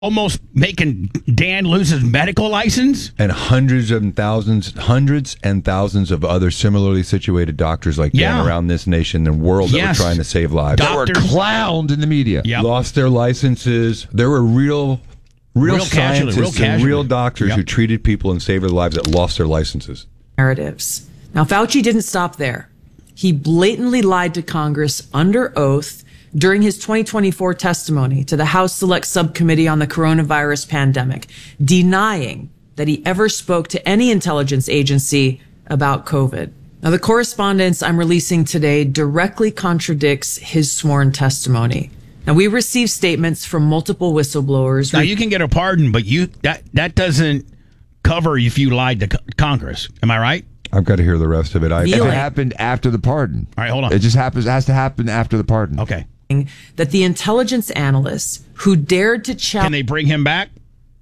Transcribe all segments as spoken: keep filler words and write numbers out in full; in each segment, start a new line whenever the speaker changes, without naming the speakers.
almost making Dan lose his medical license?
And hundreds and thousands, hundreds and thousands of other similarly situated doctors like
Yeah.
Dan around this nation and world that
Yes.
were trying to save lives.
That were
Doctors-
clowned in the media.
Yep.
Lost their licenses. There were real, real,
Real casualty,
scientists
real
and
casualty.
real doctors
Yep.
who treated people and saved their lives that lost their licenses.
Narratives. Now, Fauci didn't stop there. He blatantly lied to Congress under oath during his twenty twenty-four testimony to the House Select Subcommittee on the Coronavirus Pandemic, denying that he ever spoke to any intelligence agency about COVID. Now, the correspondence I'm releasing today directly contradicts his sworn testimony. Now, we received statements from multiple whistleblowers.
Now, you can get a pardon, but you that that doesn't cover if you lied to co- Congress. Am I right?
I've got to hear the rest of it. I,
If
Really?
it happened after the pardon.
All right, hold on.
It just happens. It has to happen after the pardon.
Okay.
that the intelligence analysts who dared to
Can
challenge
they bring him back?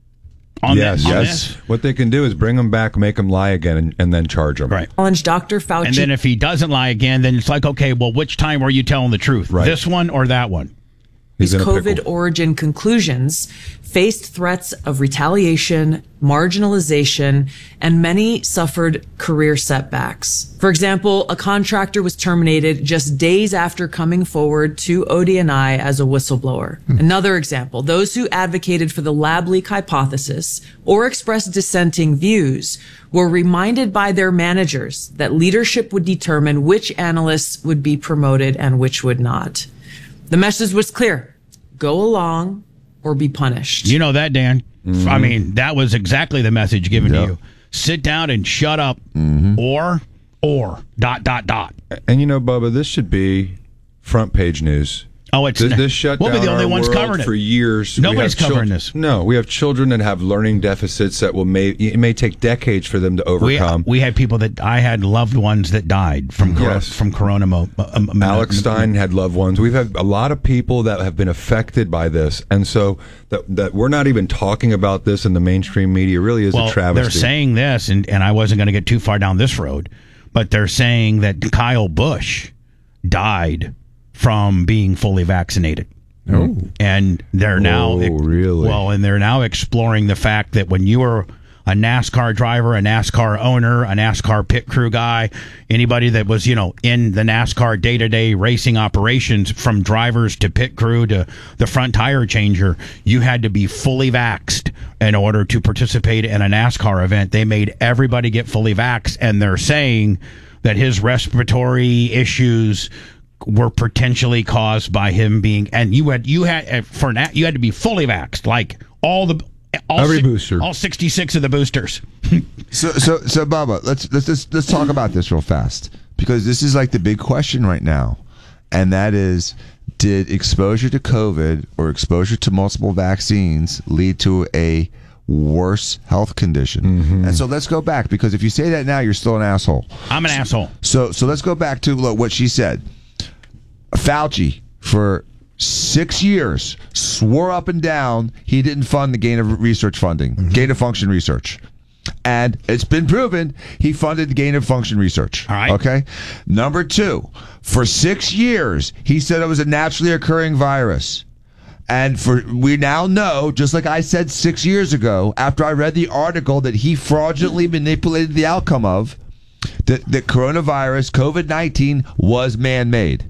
On
yes,
this, on
yes.
this?
What they can do is bring them back, make them lie again, and, and then charge them.
Right.
Doctor Fauci
And then if he doesn't lie again, then it's like, okay, well, which time were you telling the truth?
Right.
This one or that one?
He's
his
in a
COVID
pickle.
origin conclusions faced threats of retaliation, marginalization, and many suffered career setbacks. For example, a contractor was terminated just days after coming forward to O D N I as a whistleblower. Another example, those who advocated for the lab leak hypothesis or expressed dissenting views were reminded by their managers that leadership would determine which analysts would be promoted and which would not. The message was clear. Go along or be punished.
You know that, Dan. I mean, that was exactly the message given
Yep.
to you. Sit down and shut up, or, or, dot, dot, dot.
And you know, Bubba, this should be front page news.
Oh, it's
This, this shut
we'll
down
be the only
our
ones
world
covering it.
for years.
Nobody's
We have
covering
chil-
this.
No, we have children that have learning deficits that will may it may take decades for them to
We,
overcome.
we had people that I had loved ones that died from cor-
Yes.
from corona. Mo- um,
Alex Stein had loved ones. We've had a lot of people that have been affected by this, and so that that we're not even talking about this in the mainstream media really is
well,
a travesty.
they're saying this, and, and I wasn't going to get too far down this road, but they're saying that Kyle Busch died from being fully vaccinated.
Oh.
And they're now
Oh, really?
well, and they're now exploring the fact that when you were a NASCAR driver, a NASCAR owner, a NASCAR pit crew guy, anybody that was, you know, in the NASCAR day-to-day racing operations, from drivers to pit crew to the front tire changer, you had to be fully vaxxed in order to participate in a NASCAR event. They made everybody get fully vaxxed, and they're saying that his respiratory issues were potentially caused by him being, and you had you had for na- you had to be fully vaxxed, like all the all
Every
si-
booster.
all sixty-six of the boosters.
So, so, so, Bubba, let's let's let's let's talk about this real fast, because this is like the big question right now, and that is, did exposure to COVID or exposure to multiple vaccines lead to a worse health condition?
Mm-hmm.
And so let's go back, because if you say that now, you're still an asshole.
I'm an asshole.
So, so let's go back to look, what she said. Fauci, for six years, swore up and down he didn't fund the gain of research funding,
Mm-hmm.
gain of function research. And it's been proven he funded gain of function research.
All right.
Okay. Number two, for six years, he said it was a naturally occurring virus. And for we now know, just like I said six years ago, after I read the article that he fraudulently manipulated the outcome of, that, that coronavirus, COVID nineteen, was man-made.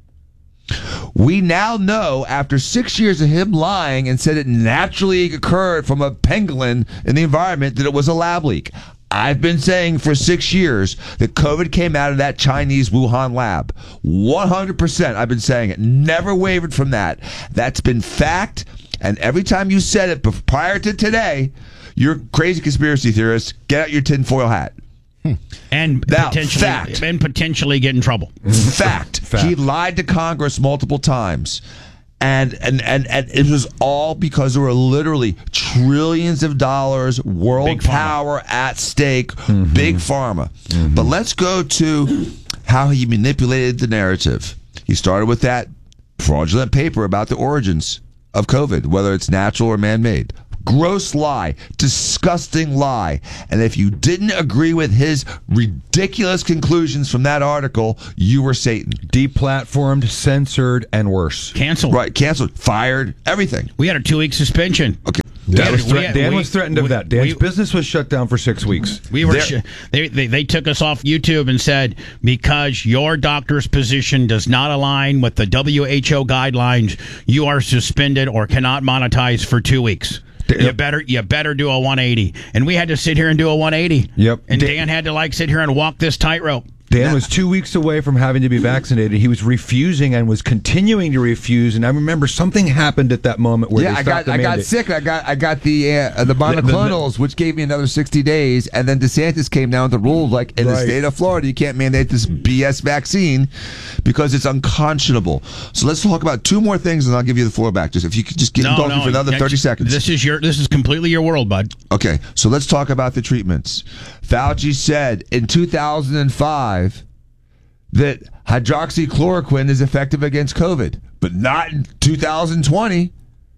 We now know, after six years of him lying and said it naturally occurred from a pangolin in the environment, that it was a lab leak. I've been saying for six years that COVID came out of that Chinese Wuhan lab. one hundred percent I've been saying it. Never wavered from that. That's been fact. And every time you said it bef- prior to today, you're crazy conspiracy theorists. Get out your tinfoil hat.
And
Now,
potentially
fact.
and potentially get in trouble.
Fact.
Fact.
He lied to Congress multiple times. And, and and and it was all because there were literally trillions of dollars, world
Big pharma.
power at stake, big pharma. But let's go to how he manipulated the narrative. He started with that fraudulent paper about the origins of COVID, whether it's natural or man-made. Gross lie. Disgusting lie. And if you didn't agree with his ridiculous conclusions from that article, you were Satan.
Deplatformed, censored, and worse.
Canceled.
Right, canceled, fired, everything.
We had a two-week suspension.
Okay.
Dan,
Yeah,
was, thre-
we had-
Dan
we-
was threatened of
we-
that. Dan's
we-
business was shut down for six weeks.
We were
There-
sh- they, they they took us off YouTube and said, because your doctor's position does not align with the W H O guidelines, you are suspended or cannot monetize for two weeks. You better you better do a one eighty. And we had to sit here and do a one eighty.
Yep.
And
Dan-
Dan had to like sit here and walk this tightrope.
Dan was two weeks away from having to be vaccinated. He was refusing and was continuing to refuse. And I remember something happened at that moment where
Yeah,
they
I
stopped
got
the
I got
mandate.
sick. I got I got the uh, the monoclonals, which gave me another sixty days, and then DeSantis came down with the rules like in the
Right.
state of Florida, you can't mandate this B S vaccine because it's unconscionable. So let's talk about two more things, and I'll give you the floor back. Just if you could just get indulge me for another thirty seconds.
This is your this is completely your world, bud.
Okay, so let's talk about the treatments. Fauci said in two thousand five that hydroxychloroquine is effective against COVID, but not in two thousand twenty.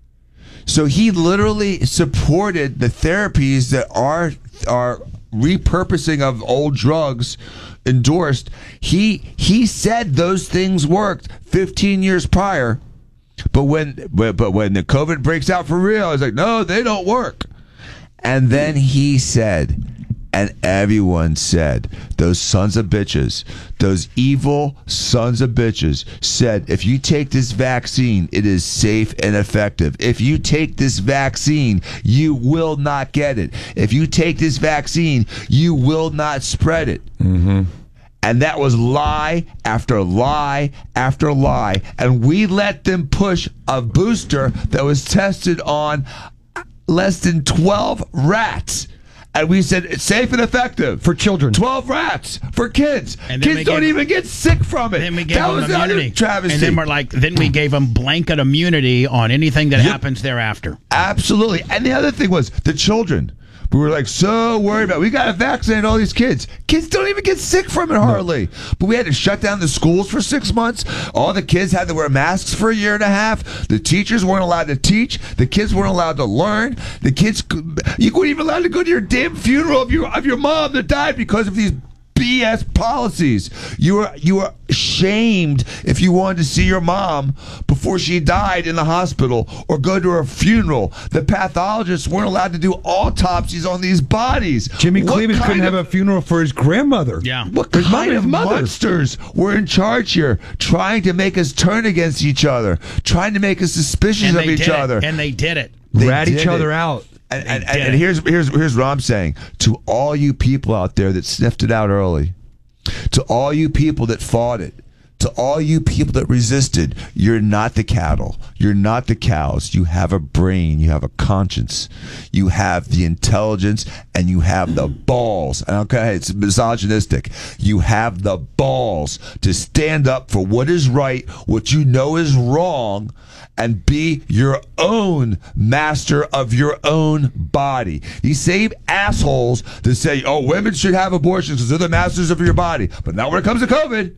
So he literally supported the therapies that are are repurposing of old drugs endorsed. He he said those things worked fifteen years prior, but when but, but when the COVID breaks out for real, it's like, no, they don't work. And then he said, and everyone said, those sons of bitches, those evil sons of bitches said, if you take this vaccine, it is safe and effective. If you take this vaccine, you will not get it. If you take this vaccine, you will not spread it. Mm-hmm. And that was lie after lie after lie. And we let them push a booster that was tested on less than twelve rats. And we said it's safe and effective
For children.
twelve rats for kids.
And then we
Kids don't
gave-
even get sick from it.
Then we gave
that
them
was the other
immunity.
travesty.
And then we're like, then we gave them blanket immunity on anything that happens thereafter.
Absolutely. And the other thing was the children. We were like so worried about, we got to vaccinate all these kids. Kids don't even get sick from it hardly. But we had to shut down the schools for six months. All the kids had to wear masks for a year and a half. The teachers weren't allowed to teach. The kids weren't allowed to learn. The kids, you weren't even allowed to go to your damn funeral of your of your mom that died because of these B S policies. You were you were shamed if you wanted to see your mom before she died in the hospital or go to her funeral. The pathologists weren't allowed to do autopsies on these bodies.
Jimmy
What
Cleveland
kind
couldn't have
of-
a funeral for his grandmother.
Yeah.
What
His mom
kind
and
of
his mother.
monsters were in charge here, trying to make us turn against each other, trying to make us suspicious
And
of
they
each
did
other?
it. And they did it.
They
Rat
did
each other
it.
out.
And, and,
They
and,
did
and
it.
here's here's here's what I'm saying to all you people out there that sniffed it out early, to all you people that fought it, to all you people that resisted. You're not the cattle. You're not the cows. You have a brain. You have a conscience. You have the intelligence, and you have the balls. And okay, it's misogynistic. You have the balls to stand up for what is right, what you know is wrong, and be your own master of your own body. These same assholes that say, oh, women should have abortions because they're the masters of your body. But now when it comes to COVID,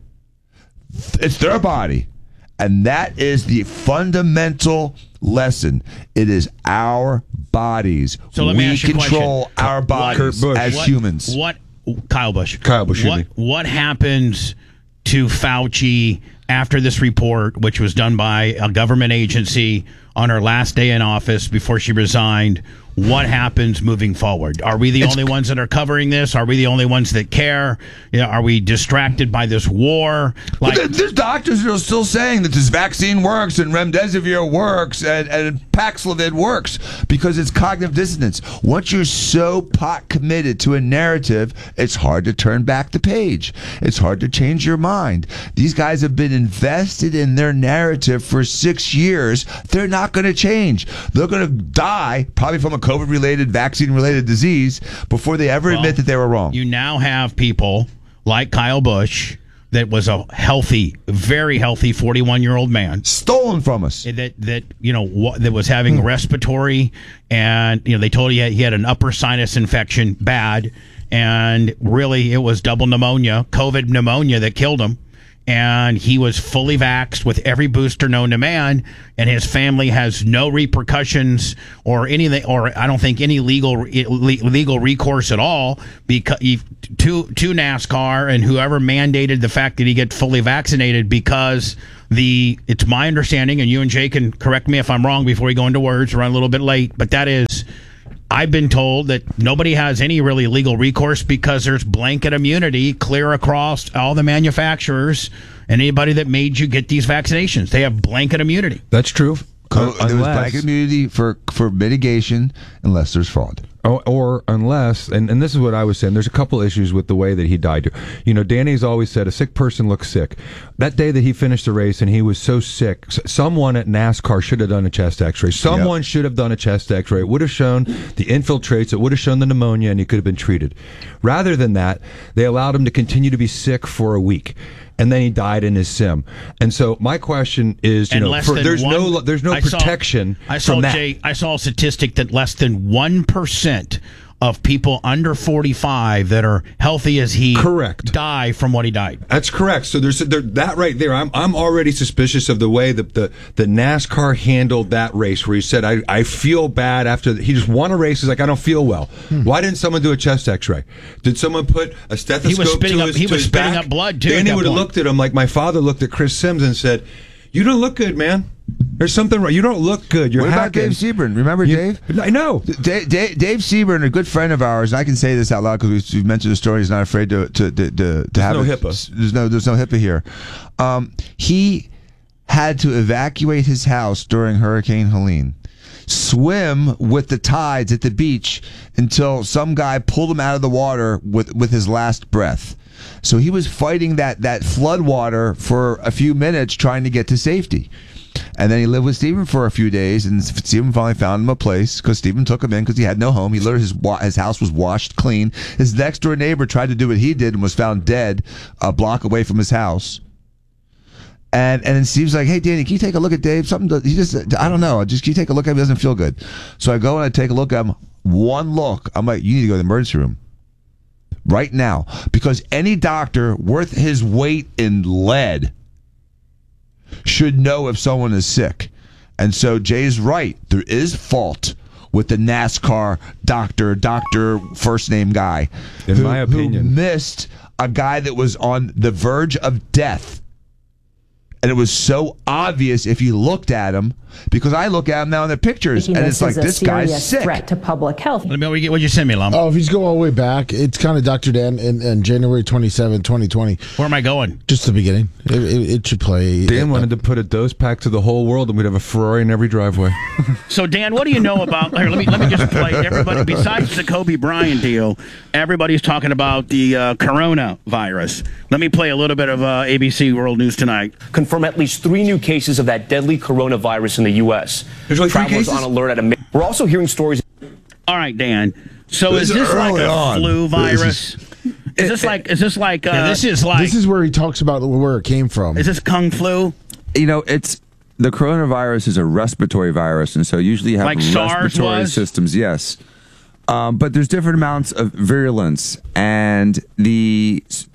it's their body. And that is the fundamental lesson. It is our bodies.
So let me
we
ask you a
control
question.
our bodies
Kurt Busch.
as
What-
humans.
What Kyle Busch?
Kyle Busch, excuse
What
me.
what happens to Fauci after this report, which was done by a government agency on her last day in office before she resigned? What happens moving forward? Are we the
It's-
only ones that are covering this? Are we the only ones that care? You know, are we distracted by this war?
But
Like,
there- there's doctors that are still saying that this vaccine works and remdesivir works and, and Paxlovid works because it's cognitive dissonance. Once you're so pot committed to a narrative, it's hard to turn back the page. It's hard to change your mind. These guys have been invested in their narrative for six years. They're not going to change. They're going to die probably from a COVID-related, vaccine-related disease before they ever
Well,
admit that they were wrong.
you now have people like Kyle Busch, that was a healthy, very healthy forty-one-year-old man.
Stolen from us.
that that you know what, that was having respiratory, and you know they told you he had, he had an upper sinus infection, bad, and really it was double pneumonia, COVID pneumonia that killed him. and he was fully vaxxed with every booster known to man, and his family has no repercussions or anything, or I don't think any legal legal recourse at all because he, to to NASCAR and whoever mandated the fact that he get fully vaccinated, because the it's my understanding, and you and Jay can correct me if I'm wrong before we go into words. We're running a little bit late, but that is, I've been told that nobody has any really legal recourse because there's blanket immunity clear across all the manufacturers and anybody that made you get these vaccinations. They have blanket immunity.
That's true.
Co- there was
Unless-
blanket immunity for, for mitigation unless there's fraud.
Or, or unless, and, and this is what I was saying, there's a couple issues with the way that he died. You know, Danny's always said a sick person looks sick. That day that he finished the race and he was so sick, s- someone at NASCAR should have done a chest x-ray. Someone
Yep.
should have done a chest x-ray. It would have shown the infiltrates, it would have shown the pneumonia, and he could have been treated. Rather than that, they allowed him to continue to be sick for a week. And then he died in his sim. And so my question is, you
And
know,
less
for,
than
there's
one-
no there's no
I saw-
protection
I saw
from that.
Jay, I saw a statistic that less than one percent of people under forty-five that are healthy as he
Correct.
die from what he died.
That's correct. So there's there, that right there. I'm I'm already suspicious of the way that the the NASCAR handled that race, where he said, "I, I feel bad after the, he just won a race. He's like, I don't feel well.
Hmm.
Why didn't someone do a chest X-ray? Did someone put a stethoscope
spitting
to
up-
his
he
to
was
his
spitting
back?
up blood, too, at
Danny
that
would have
point.
looked at him like my father looked at Chris Sims and said, "You don't look good, man. There's something wrong. You don't look good. You're
What about
hacking."
Dave Sebring? Remember
You-
Dave?
I know.
Dave, Dave, Dave Sebring, a good friend of ours, and I can say this out loud because we've, we've mentioned the story. He's not afraid to to to, to, to have
no
it.
HIPAA.
There's no there's no HIPAA here. Um, he had to evacuate his house during Hurricane Helene, swim with the tides at the beach until some guy pulled him out of the water with with his last breath. So he was fighting that that flood water for a few minutes, trying to get to safety. And then he lived with Stephen for a few days, and Stephen finally found him a place because Stephen took him in because he had no home. He literally his wa- his house was washed clean. His next door neighbor tried to do what he did and was found dead a block away from his house. And and then Steve's like, "Hey, Danny, can you take a look at Dave? Something does, he just I don't know. Just can you take a look at him? He doesn't feel good." So I go and I take a look at him. One look, I'm like, "You need to go to the emergency room right now," because any doctor worth his weight in lead should know if someone is sick. And so Jay's right. There is fault with the NASCAR doctor, doctor first name guy.
In
who-
my opinion.
who missed a guy that was on the verge of death. And it was so obvious if you looked at him, because I look at him now in the pictures, and it's like,
is a
this guy's
serious
sick.
threat to public health.
Let me, what'd you send me, Lum?
Oh, if he's going all the way back, it's kind of Doctor Dan in, in January twenty-seventh, twenty twenty.
Where am I going?
Just the beginning. It, it, it should play.
Dan wanted to put a dose pack to the whole world, and we'd have a Ferrari in every driveway.
So, Dan, what do you know about? Here, let me let me just play. Everybody, besides the Kobe Bryant deal, everybody's talking about the uh, coronavirus. Let me play a little bit of uh, A B C World News Tonight.
Confirm at least three new cases of that deadly coronavirus in the U S.
There's only three
Travelers
cases?
on alert at a. We're also hearing stories.
All right, Dan. So
This
is
is
this like
early
a
on.
flu
This
virus? Is this like? Is this like? Uh, this is like.
This is where he talks about where it came from.
Is this kung flu?
You know, it's the coronavirus is a respiratory virus, and so usually you have
Like SARS
respiratory
was?
systems. Yes, um, but there's different amounts of virulence, and the s-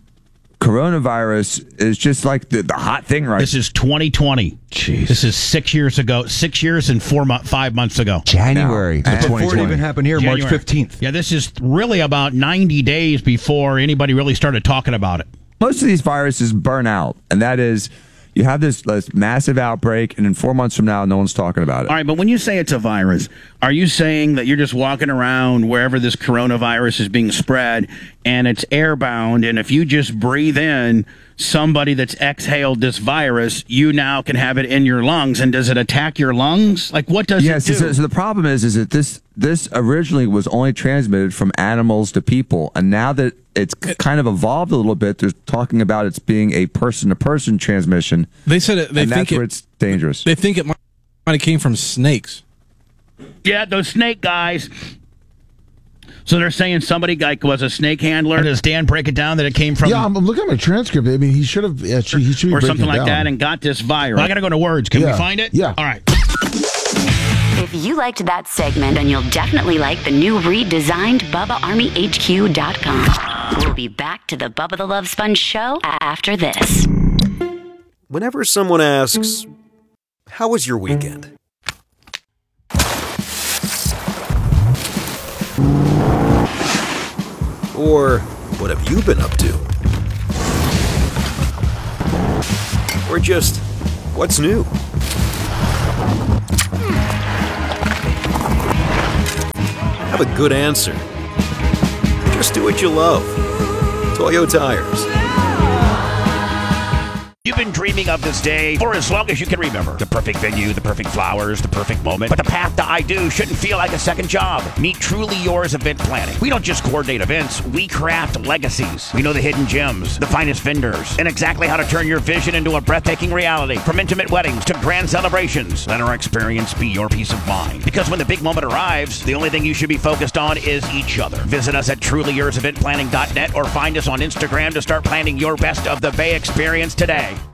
coronavirus is just like the, the hot thing right
This is twenty twenty. Jeez. This is six years ago. Six years and four mo- five months ago.
January of
And-
Before it
2020.
even happened here,
January.
March fifteenth.
Yeah, this is really about ninety days before anybody really started talking about it.
Most of these viruses burn out, and that is, you have this, this massive outbreak, and in four months from now, no one's talking about it.
All right, but when you say it's a virus, are you saying that you're just walking around wherever this coronavirus is being spread and it's airbound, and if you just breathe in somebody that's exhaled this virus, you now can have it in your lungs, and does it attack your lungs? Like, what does
Yes,
it do?
so, so the problem is, is that this this originally was only transmitted from animals to people, and now that it's kind of evolved a little bit, they're talking about it's being a person-to-person transmission.
They said it, they
and
think
that's where
it,
it's dangerous.
They think it might, might have came from snakes.
Yeah, those snake guys. So they're saying somebody like was a snake handler. Does Dan break it down that it came from?
Yeah, I'm, I'm looking at my transcript. I mean, he should have. Actually, he should be
or
breaking
something
it
like
down.
that, and got this virus. I got to go to words. Can we
Yeah.
find it?
Yeah.
All right.
If you liked that segment, then you'll definitely like the new redesigned Bubba Army H Q dot com. We'll be back to the Bubba the Love Sponge show after this.
Whenever someone asks, "How was your weekend?" Or, "What have you been up to?" Or just, "What's new?" Have a good answer. Just do what you love. Toyo Tires.
You've been dreaming of this day for as long as you can remember. The perfect venue, the perfect flowers, the perfect moment. But the path to I do shouldn't feel like a second job. Meet Truly Yours Event Planning. We don't just coordinate events, we craft legacies. We know the hidden gems, the finest vendors, and exactly how to turn your vision into a breathtaking reality. From intimate weddings to grand celebrations, let our experience be your peace of mind. Because when the big moment arrives, the only thing you should be focused on is each other. Visit us at truly yours event planning dot net or find us on Instagram to start planning your best of the Bay experience today.